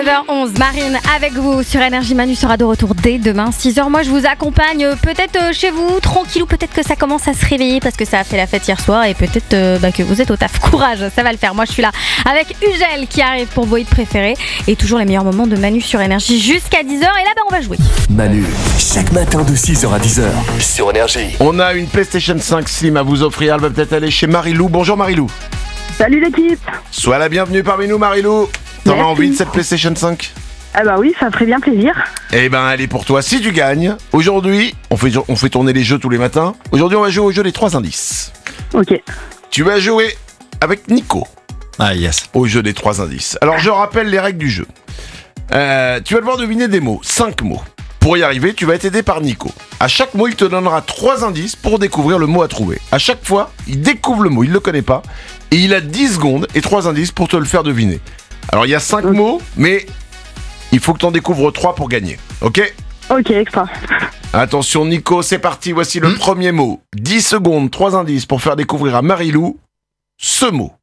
9h11, Marine avec vous sur Énergie. Manu sera de retour dès demain 6h. Moi je vous accompagne peut-être chez vous, tranquille, ou peut-être que ça commence à se réveiller parce que ça a fait la fête hier soir et peut-être que vous êtes au taf. Courage, ça va le faire. Moi je suis là avec Ugel qui arrive pour vos hits préférés et toujours les meilleurs moments de Manu sur Énergie jusqu'à 10h. Et là on va jouer. Manu, chaque matin de 6h à 10h sur Énergie. On a une PlayStation 5 Slim à vous offrir. Elle va peut-être aller chez Marilou. Bonjour Marilou. Salut l'équipe. Sois la bienvenue parmi nous Marilou. T'en as envie de cette PlayStation 5 ? Ah bah oui, ça me ferait bien plaisir. Eh ben elle est pour toi si tu gagnes. Aujourd'hui, on fait tourner les jeux tous les matins. Aujourd'hui on va jouer au jeu des 3 indices. Ok. Tu vas jouer avec Nico. Ah yes. Au jeu des 3 indices. Alors je rappelle les règles du jeu. Tu vas devoir deviner des mots, 5 mots. Pour y arriver, tu vas être aidé par Nico. À chaque mot, il te donnera 3 indices pour découvrir le mot à trouver. À chaque fois, il découvre le mot, il ne le connaît pas. Et il a 10 secondes et 3 indices pour te le faire deviner. Alors, il y a 5 mots, mais il faut que tu en découvres 3 pour gagner. Ok ? Ok, extra. Attention, Nico, c'est parti. Voici le premier mot. 10 secondes, 3 indices pour faire découvrir à Marilou ce mot.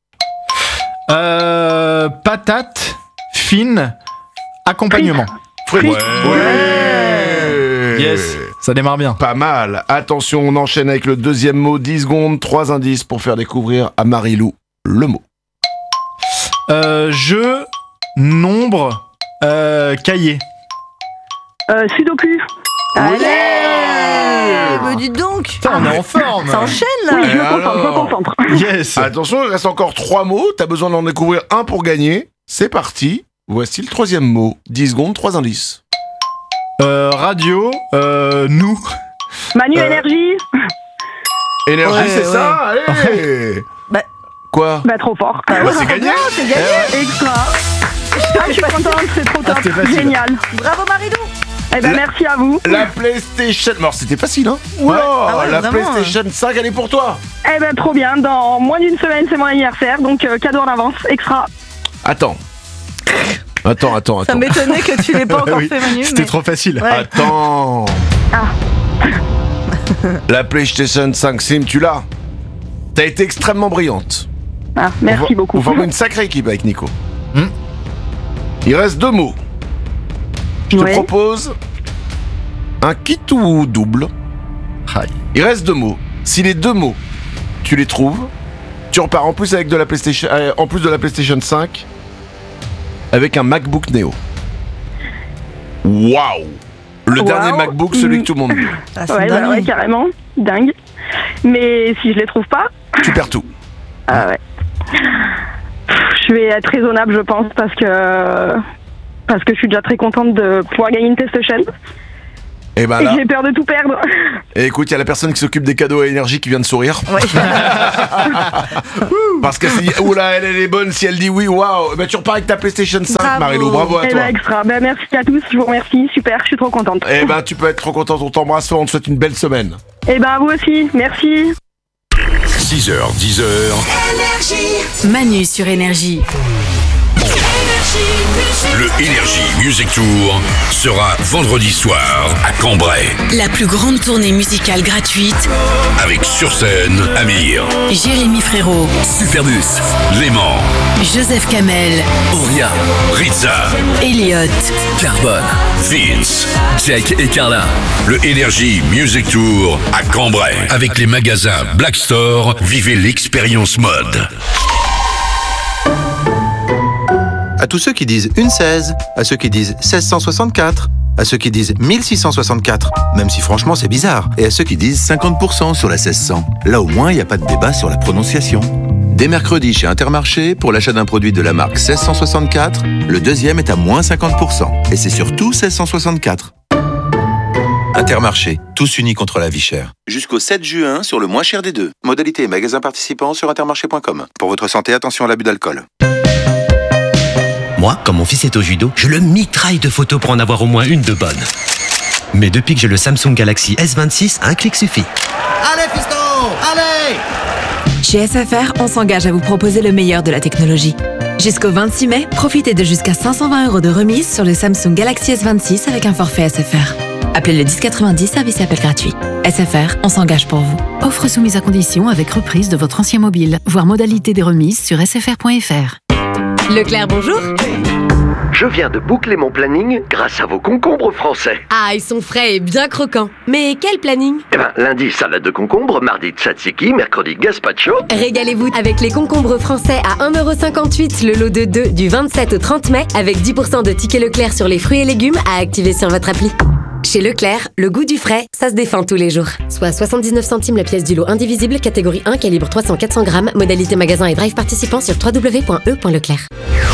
Patate, fine, accompagnement. Frites. Yes, ça démarre bien. Pas mal. Attention, on enchaîne avec le deuxième mot. 10 secondes, 3 indices pour faire découvrir à Marilou le mot. Jeu, nombre, cahier. Sudoku. Allez, bah dis donc. Putain, on est en forme. Ça enchaîne là. Oui, je me concentre. Yes. Attention, il reste encore 3 mots. T'as besoin d'en découvrir un pour gagner. C'est parti. Voici le troisième mot. 10 secondes, 3 indices. Radio, nous. Manu Énergie. Énergie, Ouais, c'est ouais. ça. Allez. Bah- Quoi ? Bah trop fort. Bah, c'est gagné. C'est gagné. Extra. Ah, je suis contente, c'est trop top. c'était facile. Génial. Bravo Marilou. Eh ben merci à vous. La PlayStation... Alors, c'était facile, hein ? Oula, Ah ouais, la vraiment, PlayStation 5, elle est pour toi. Eh ben trop bien. Dans moins d'une semaine, c'est mon anniversaire, donc cadeau en avance, extra. Attends. Ça m'étonnait que tu l'aies pas encore Oui, fait Manu. c'était mais- trop facile. Ouais. Attends. Ah. La PlayStation 5 Slim, tu l'as. T'as été extrêmement brillante. Ah, merci beaucoup. Vous formez une sacrée équipe avec Nico. Hmm. Il reste 2 mots. Je te Ouais. propose un kit ou double. Aïe. Il reste 2 mots. Si les 2 mots, tu les trouves, tu repars en plus avec de la PlayStation, en plus de la PlayStation 5, avec un MacBook Neo. Waouh! Le dernier MacBook, celui que tout le monde veut. Ah, c'est Ouais, dingue. bah ouais, carrément. Dingue. Mais si je les trouve pas, Tu perds tout. ah ouais. Je vais être raisonnable, je pense, parce que je suis déjà très contente de pouvoir gagner une PlayStation Et ben et là, que j'ai peur de tout perdre. et écoute, il y a la personne qui s'occupe des cadeaux à Énergie qui vient de sourire. Ouais. Parce que si, oula, elle est bonne, si elle dit oui, waouh, ben tu repars avec ta PlayStation 5, Bravo. Marilou, bravo à Eh toi. ben extra. Ben merci à tous, je vous remercie, super, je suis trop contente. Eh ben tu peux être trop contente, on t'embrasse fort, on te souhaite une belle semaine. Eh ben vous aussi, merci. 6h, 10h, Manu sur Énergie. le Energy Music Tour sera vendredi soir à Cambrai. La plus grande tournée musicale gratuite. Avec sur scène Amir, Jérémy Frérot, Superbus, Léman, Joseph Kamel, Auria, Rizza, Elliott. Carbone, Vince, Jake et Carla. Le Energy Music Tour à Cambrai. Avec les magasins Black Store, vivez l'expérience mode. À tous ceux qui disent une 16, à ceux qui disent 1664, à ceux qui disent 1664, même si franchement c'est bizarre, et à ceux qui disent 50% sur la 1600. Là au moins, il n'y a pas de débat sur la prononciation. Dès mercredi chez Intermarché, pour l'achat d'un produit de la marque 1664, le deuxième est à moins 50%. Et c'est surtout 1664. Intermarché, tous unis contre la vie chère. Jusqu'au 7 juin sur le moins cher des deux. Modalité et magasins participants sur intermarché.com. Pour votre santé, attention à l'abus d'alcool. Moi, quand mon fils est au judo, je le mitraille de photos pour en avoir au moins une de bonne. Mais depuis que j'ai le Samsung Galaxy S26, un clic suffit. Allez, fiston, allez! Chez SFR, on s'engage à vous proposer le meilleur de la technologie. Jusqu'au 26 mai, profitez de jusqu'à 520 € de remise sur le Samsung Galaxy S26 avec un forfait SFR. Appelez le 1090, service et appel gratuit. SFR, on s'engage pour vous. Offre soumise à condition avec reprise de votre ancien mobile. Voir modalité des remises sur sfr.fr. Leclerc, bonjour. Je viens de boucler mon planning grâce à vos concombres français. Ah, ils sont frais et bien croquants. Mais quel planning ? Lundi, salade de concombre, mardi, tzatziki, mercredi, gazpacho. Régalez-vous avec les concombres français à 1,58€ le lot de 2 du 27 au 30 mai avec 10% de tickets Leclerc sur les fruits et légumes à activer sur votre appli. Chez Leclerc, le goût du frais, ça se défend tous les jours. Soit 79 centimes la pièce du lot indivisible, catégorie 1, calibre 300-400 grammes, modalité magasin et drive participant sur www.e.leclerc.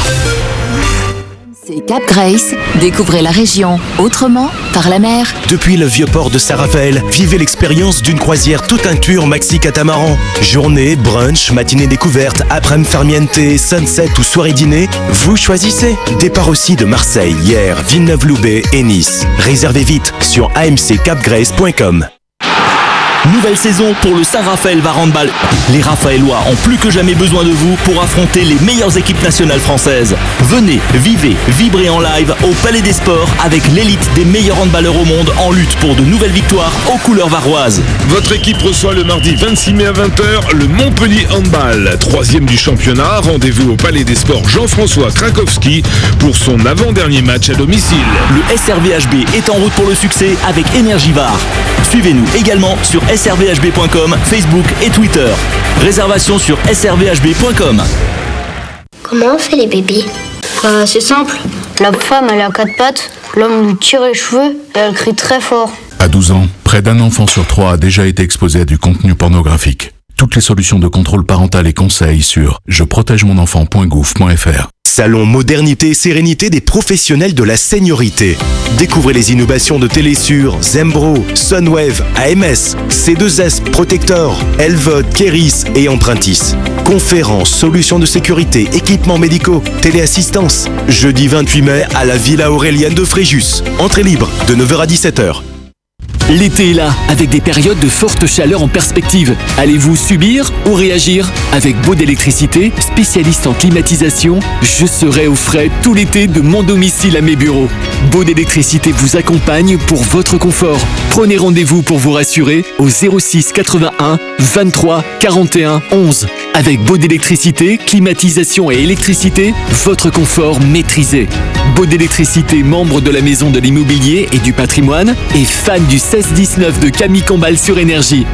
C'est Cap Grace. Découvrez la région autrement par la mer. Depuis le vieux port de Saint-Raphaël, vivez l'expérience d'une croisière tout inclus maxi catamaran. Journée, brunch, matinée découverte, après-midi farniente, sunset ou soirée dîner, vous choisissez. Départ aussi de Marseille, Hyères, Villeneuve-Loubet et Nice. Réservez vite sur amccapgrace.com. Nouvelle saison pour le Saint-Raphaël VAR Handball. Les Raphaëlois ont plus que jamais besoin de vous pour affronter les meilleures équipes nationales françaises. Venez, vivez, vibrez en live au Palais des Sports avec l'élite des meilleurs handballeurs au monde en lutte pour de nouvelles victoires aux couleurs varoises. Votre équipe reçoit le mardi 26 mai à 20h le Montpellier Handball. 3e du championnat, rendez-vous au Palais des Sports Jean-François Krakowski pour son avant-dernier match à domicile. Le SRVHB est en route pour le succès avec Énergie VAR. Suivez-nous également sur srvhb.com, Facebook et Twitter. Réservation sur srvhb.com. Comment on fait les bébés ? C'est simple. La femme, elle a 4 pattes, l'homme lui tire les cheveux et elle crie très fort. À 12 ans, près d'un enfant sur 3 a déjà été exposé à du contenu pornographique. Toutes les solutions de contrôle parental et conseils sur jeprotegemonenfant.gouv.fr. Salon Modernité et Sérénité des professionnels de la seniorité. Découvrez les innovations de Télésur, Zembro, Sunwave, AMS, C2S, Protector, Elvod, Keris et Empruntis. Conférences, solutions de sécurité, équipements médicaux, téléassistance. Jeudi 28 mai à la Villa Aurélienne de Fréjus. Entrée libre de 9h à 17h. L'été est là, avec des périodes de forte chaleur en perspective. Allez-vous subir ou réagir ? Avec Baud d'électricité, spécialiste en climatisation, je serai au frais tout l'été de mon domicile à mes bureaux. Baud d'électricité vous accompagne pour votre confort. Prenez rendez-vous pour vous rassurer au 06 81 23 41 11. Avec Baud d'électricité, climatisation et électricité, votre confort maîtrisé. Baud d'électricité, membre de la Maison de l'Immobilier et du Patrimoine, et fan du 16-19 de Camille Combal sur Énergie.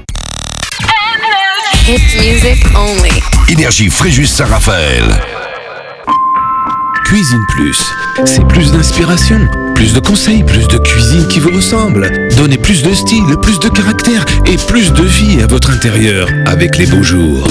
Hit music only. Énergie Fréjus Saint-Raphaël. Cuisine Plus, c'est plus d'inspiration, plus de conseils, plus de cuisine qui vous ressemble. Donnez plus de style, plus de caractère et plus de vie à votre intérieur avec les beaux jours.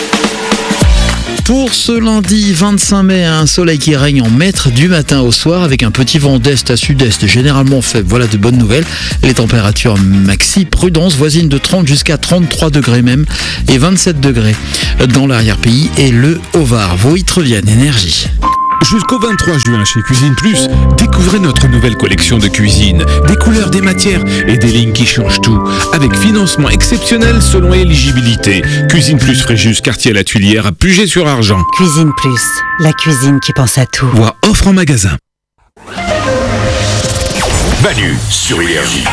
Pour ce lundi 25 mai, un soleil qui règne en maître du matin au soir avec un petit vent d'est à sud-est généralement faible. Voilà de bonnes nouvelles. Les températures maxi, prudence, voisines de 30 jusqu'à 33 degrés même et 27 degrés dans l'arrière-pays et le Haut-Var. Vos hits reviennent, Énergie. Jusqu'au 23 juin chez Cuisine Plus, découvrez notre nouvelle collection de cuisine, des couleurs, des matières et des lignes qui changent tout, avec financement exceptionnel selon éligibilité. Cuisine Plus Fréjus, quartier La Tuilière à Puget-sur-Argent. Cuisine Plus, la cuisine qui pense à tout. Voir offre en magasin. Manu sur Énergie.